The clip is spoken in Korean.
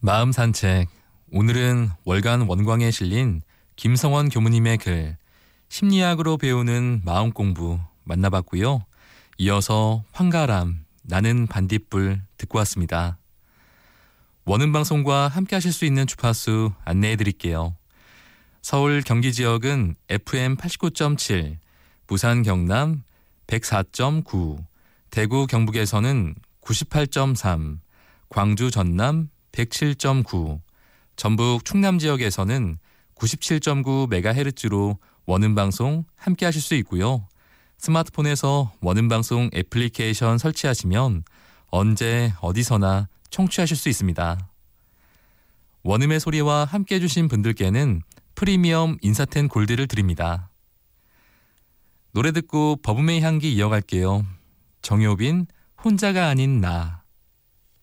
마음 산책. 오늘은 월간 원광에 실린 김성원 교무님의 글 심리학으로 배우는 마음 공부 만나봤고요. 이어서 황가람 나는 반딧불 듣고 왔습니다. 원음방송과 함께 하실 수 있는 주파수 안내해 드릴게요. 서울 경기 지역은 FM 89.7, 부산 경남 104.9, 대구 경북에서는 98.3, 광주 전남 107.9, 전북 충남 지역에서는 97.9MHz로 원음방송 함께 하실 수 있고요. 스마트폰에서 원음방송 애플리케이션 설치하시면 언제 어디서나 청취하실 수 있습니다. 원음의 소리와 함께 해주신 분들께는 프리미엄 인사텐 골드를 드립니다. 노래 듣고 버브메이 향기 이어갈게요. 정효빈 혼자가 아닌 나.